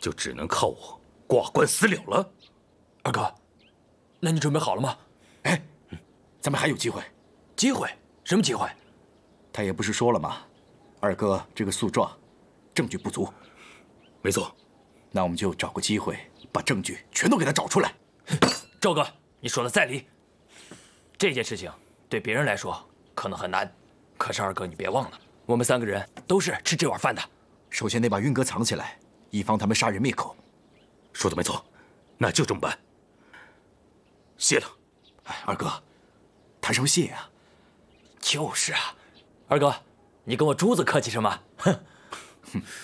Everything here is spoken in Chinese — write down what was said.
就只能靠我挂官司了了。 二哥，那你准备好了吗？ 哎，咱们还有机会。 机会？什么机会？ 他也不是说了吗？二哥这个诉状，证据不足。 没错。 那我们就找个机会，把证据全都给他找出来。 赵哥，你说的在理。这件事情对别人来说可能很难，可是二哥你别忘了，我们3个人都是吃这碗饭的。 首先得把运哥藏起来，以防他们杀人灭口。 说的没错，那就这么办。谢了。 哎，二哥，谈什么谢啊？ 就是啊，二哥，你跟我珠子客气什么？哼。